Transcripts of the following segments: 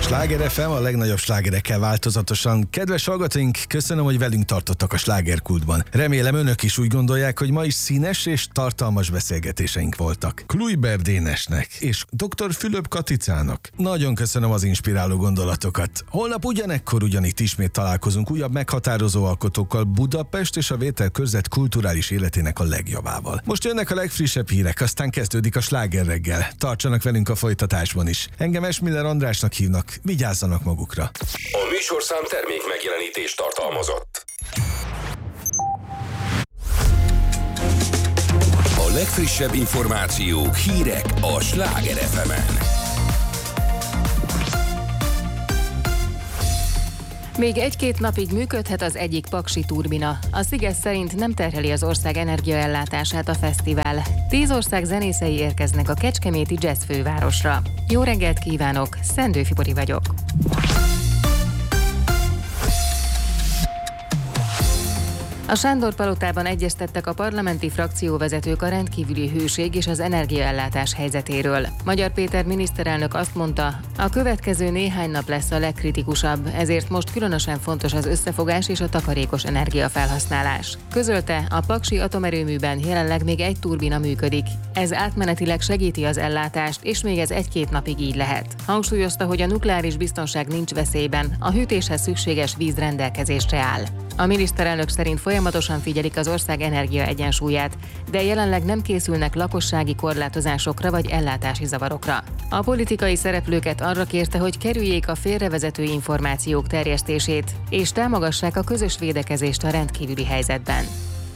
Sláger FM, a legnagyobb slágerekkel változatosan. Kedves hallgatóink, köszönöm, hogy velünk tartottak a slágerkultban. Remélem önök is úgy gondolják, hogy ma is színes és tartalmas beszélgetéseink voltak. Kluiber Dénesnek és dr. Fülöp Katicának nagyon köszönöm az inspiráló gondolatokat. Holnap ugyanekkor ugyanitt ismét találkozunk újabb meghatározó alkotókkal Budapest és a Vételkörzet kulturális életének a legjavával. Most jönnek a legfrissebb hírek, aztán kezdődik a sláger reggel. Tartsanak velünk a folytatásban is. Engem Esmiller Andrásnak hívnak. Vigyázzanak magukra. A műsorszám termék megjelenítést tartalmazott. A legfrissebb információk, hírek a Sláger FM-en. Még 1-2 napig működhet az egyik paksi turbina. A Sziget szerint nem terheli az ország energiaellátását a fesztivál. 10 ország zenészei érkeznek a kecskeméti jazz fővárosra. Jó reggelt kívánok, Szendő Fibori vagyok. A Sándor-palotában egyeztettek a parlamenti frakcióvezetők a rendkívüli hőség és az energiaellátás helyzetéről. Magyar Péter miniszterelnök azt mondta, a következő néhány nap lesz a legkritikusabb, ezért most különösen fontos az összefogás és a takarékos energiafelhasználás. Közölte, a paksi atomerőműben jelenleg még egy turbina működik. Ez átmenetileg segíti az ellátást, és még ez 1-2 napig így lehet. Hangsúlyozta, hogy a nukleáris biztonság nincs veszélyben, a hűtéshez szükséges víz rendelkezésre áll. A miniszterelnök szerint folyamatosan figyelik az ország energiaegyensúlyát, de jelenleg nem készülnek lakossági korlátozásokra vagy ellátási zavarokra. A politikai szereplőket arra kérte, hogy kerüljék a félrevezető információk terjesztését, és támogassák a közös védekezést a rendkívüli helyzetben.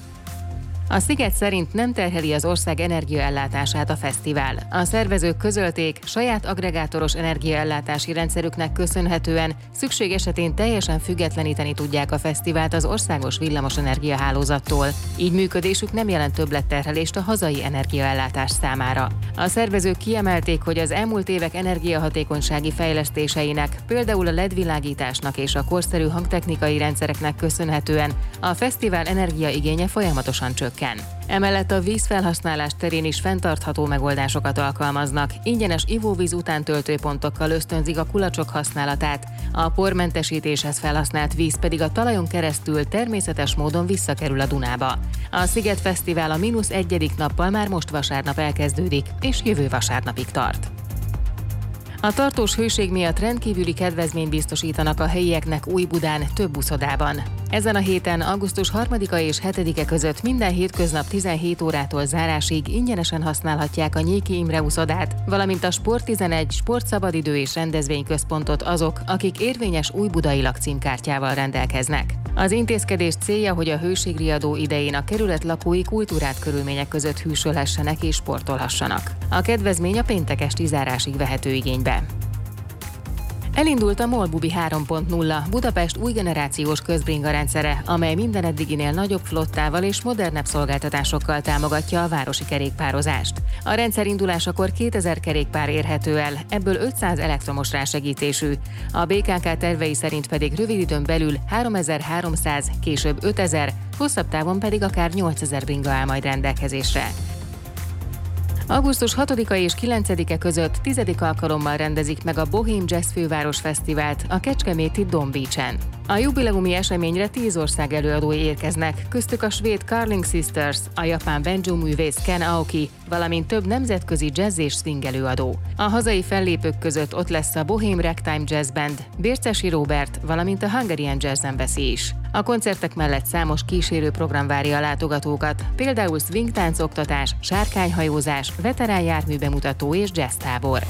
A Sziget szerint nem terheli az ország energiaellátását a fesztivál. A szervezők közölték, saját agregátoros energiaellátási rendszerüknek köszönhetően szükség esetén teljesen függetleníteni tudják a fesztivált az országos villamosenergia hálózattól. Így működésük nem jelent többletterhelést a hazai energiaellátás számára. A szervezők kiemelték, hogy az elmúlt évek energiahatékonysági fejlesztéseinek, például a LED világításnak és a korszerű hangtechnikai rendszereknek köszönhetően a fesztivál energiaigénye folyamatosan csökkent. Emellett a vízfelhasználás terén is fenntartható megoldásokat alkalmaznak, ingyenes ivóvíz utántöltőpontokkal ösztönzik a kulacsok használatát, a pormentesítéshez felhasznált víz pedig a talajon keresztül természetes módon visszakerül a Dunába. A Sziget Fesztivál a -1. nappal már most vasárnap elkezdődik, és jövő vasárnapig tart. A tartós hőség miatt rendkívüli kedvezményt biztosítanak a helyieknek Újbudán több uszodában. Ezen a héten augusztus 3-a és 7-e között minden hétköznap 17 órától zárásig ingyenesen használhatják a Nyéki Imre uszodát, valamint a Sport 11 sportszabadidő és rendezvényközpontot azok, akik érvényes újbudai lakcímkártyával rendelkeznek. Az intézkedés célja, hogy a hőségriadó idején a kerület lakói kultúrát körülmények között hűsölhessenek és sportolhassanak. A kedvezmény a péntek esti zárásig vehető igénybe. Elindult a MOL-Bubi 3.0, Budapest új generációs közbringa rendszere, amely minden eddiginél nagyobb flottával és modernebb szolgáltatásokkal támogatja a városi kerékpározást. A rendszer indulásakor 2000 kerékpár érhető el, ebből 500 elektromos rásegítésű. A BKK tervei szerint pedig rövid időn belül 3300, később 5000, hosszabb távon pedig akár 8000 bringa áll majd rendelkezésre. Augusztus 6-a és 9-e között 10. alkalommal rendezik meg a Bohém Jazz Főváros Fesztivált a kecskeméti Don Beach-en. A jubileumi eseményre 10 ország előadói érkeznek, köztük a svéd Carling Sisters, a japán banjo művész Ken Aoki, valamint több nemzetközi jazz és swing előadó. A hazai fellépők között ott lesz a Bohém Ragtime Jazz Band, Bércesi Róbert, valamint a Hungarian Jazz Embassy is. A koncertek mellett számos kísérő program várja a látogatókat, például swingtánc oktatás, sárkányhajózás, veterán járműbemutató és jazztábor.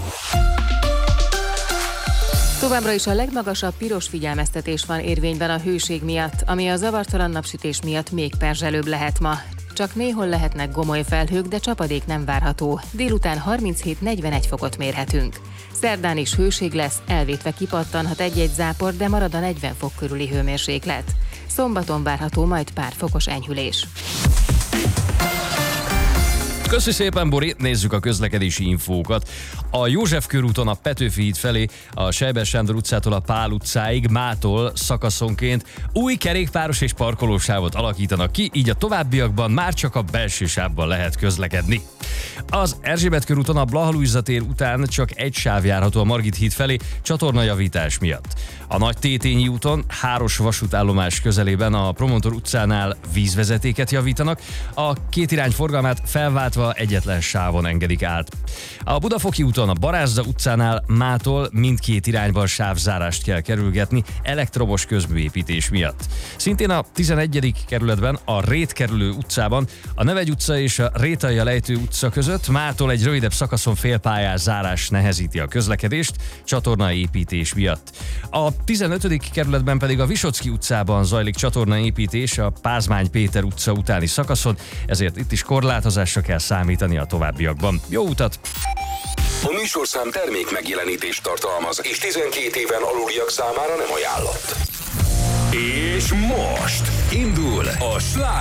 Továbbra is a legmagasabb piros figyelmeztetés van érvényben a hőség miatt, ami a zavartalan napsütés miatt még perzselőbb lehet ma. Csak néhol lehetnek gomoly felhők, de csapadék nem várható. Délután 37-41 fokot mérhetünk. Szerdán is hőség lesz, elvétve kipattanhat egy-egy zápor, de marad a 40 fok körüli hőmérséklet. Szombaton várható majd pár fokos enyhülés. Köszi szépen, Bori, nézzük a közlekedési infókat. A József körúton a Petőfi híd felé, a Sejber Sándor utcától a Pál utcáig, mától szakaszonként új kerékpáros és parkolósávot alakítanak ki, így a továbbiakban már csak a belső sávban lehet közlekedni. Az Erzsébet körúton a Blaha Lujza tér után csak egy sáv járható a Margit híd felé csatornajavítás miatt. A Nagy Tétényi úton Háros vasútállomás közelében a Promontor utcánál vízvezetéket javítanak, a két irány forgalmát felváltva egyetlen sávon engedik át. A Budafoki úton a Barázda utcánál mától mindkét irányban sávzárást kell kerülgetni elektromos közműépítés miatt. Szintén a 11. kerületben a Rétkerülő utcában a Nevegy utca és a Rétalja Lejtő utca között mától egy rövidebb szakaszon félpályás zárás nehezíti a közlekedést csatornaépítés miatt. A 15. kerületben pedig a Visocki utcában zajlik csatornaépítés a Pázmány Péter utca utáni szakaszon, ezért itt is korlátozásra kell számítani a továbbiakban. Jó utat! A műsorszám termék megjelenítést tartalmaz, és 12 éven aluliak számára nem ajánlott. És most indul a Sláger